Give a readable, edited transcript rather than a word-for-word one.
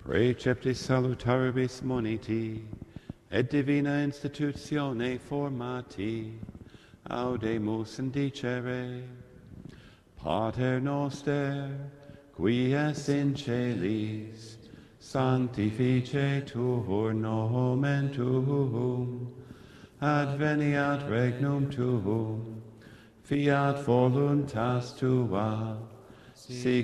Precepti salutaribus moniti, et divina institutione formati, audemus indicere. Pater noster, qui es in celis, sanctificetur nomen tuum, adveniat regnum tuum, fiat voluntas tua, sic